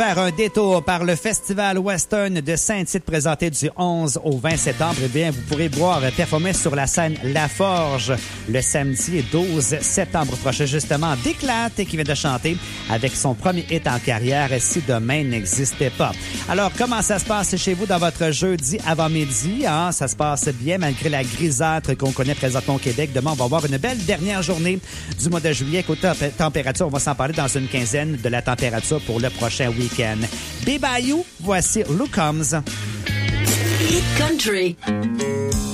Faire un détour par le Festival Western de Saint-Tite présenté du 11 au 20 septembre. Eh bien, vous pourrez voir performer sur la scène La Forge le samedi 12 septembre prochain. Justement, Déclate qui vient de chanter avec son premier hit en carrière, Si demain n'existait pas. Alors, comment ça se passe chez vous dans votre jeudi avant-midi? Hein? Ça se passe bien malgré la grisâtre qu'on connaît présentement au Québec. Demain, on va avoir une belle dernière journée du mois de juillet. Côté température, on va s'en parler dans une quinzaine de la température pour le prochain week-end. Bayou, voici Look Comes. Hit Country.